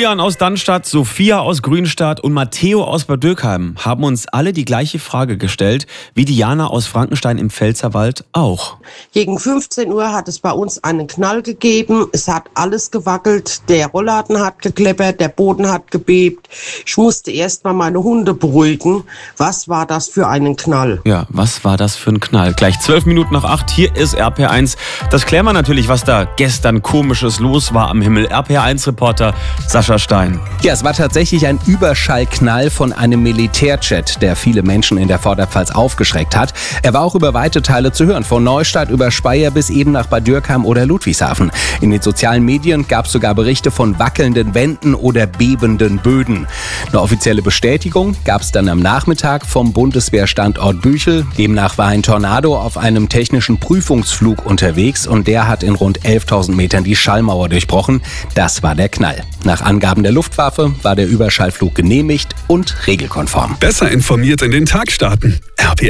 Julian aus Dannstadt, Sophia aus Grünstadt und Matteo aus Bad Dürkheim haben uns alle die gleiche Frage gestellt, wie Diana aus Frankenstein im Pfälzerwald auch. Gegen 15 Uhr hat es bei uns einen Knall gegeben. Es hat alles gewackelt. Der Rollladen hat gekleppert, der Boden hat gebebt. Ich musste erst mal meine Hunde beruhigen. Was war das für einen Knall? Ja, was war das für ein Knall? Gleich 12 Minuten nach 8, hier ist RPR1. Das klären wir natürlich, was da gestern Komisches los war am Himmel. RPR1-Reporter Sascha Stein. Ja, es war tatsächlich ein Überschallknall von einem Militärjet, der viele Menschen in der Vorderpfalz aufgeschreckt hat. Er war auch über weite Teile zu hören, von Neustadt über Speyer bis eben nach Bad Dürkheim oder Ludwigshafen. In den sozialen Medien gab es sogar Berichte von wackelnden Wänden oder bebenden Böden. Eine offizielle Bestätigung gab es dann am Nachmittag vom Bundeswehrstandort Büchel. Demnach war ein Tornado auf einem technischen Prüfungsflug unterwegs und der hat in rund 11.000 Metern die Schallmauer durchbrochen. Das war der Knall. Nach Angaben der Luftwaffe war der Überschallflug genehmigt und regelkonform. Besser informiert in den Tag starten. RPR